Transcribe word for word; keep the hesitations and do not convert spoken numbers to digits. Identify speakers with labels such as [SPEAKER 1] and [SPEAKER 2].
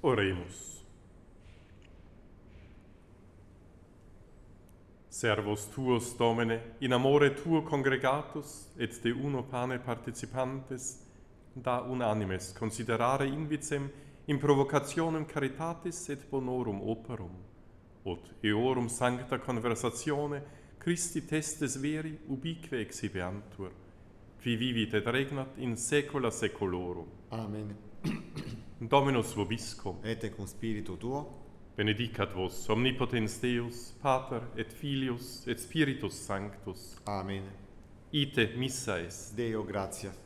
[SPEAKER 1] Oremus. Servus tuos, Domine, in amore tuo congregatus, et de uno pane participantes, da unanimes considerare invicem in provocationem caritatis et bonorum operum, ut eorum sancta conversatione Christi testes veri ubique exhibeantur, qui vivit et regnat in saecula saeculorum.
[SPEAKER 2] Amen.
[SPEAKER 1] Dominus vobiscum,
[SPEAKER 2] Et cum spiritu tuo,
[SPEAKER 1] benedicat vos omnipotens Deus, Pater et Filius et Spiritus Sanctus.
[SPEAKER 2] Amen.
[SPEAKER 1] Ite missa est.
[SPEAKER 2] Deo gratia.